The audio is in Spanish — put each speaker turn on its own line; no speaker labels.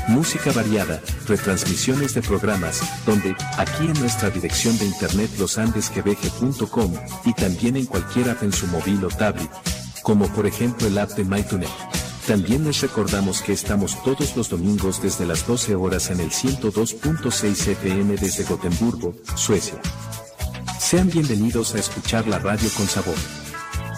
música variada, retransmisiones de programas, donde, aquí en nuestra dirección de internet losandesqueveje.com, y también en cualquier app en su móvil o tablet, como por ejemplo el app de MyTuner. También les recordamos que estamos todos los domingos desde las 12 horas en el 102.6 FM desde Gotemburgo, Suecia. Sean bienvenidos a escuchar la radio con sabor.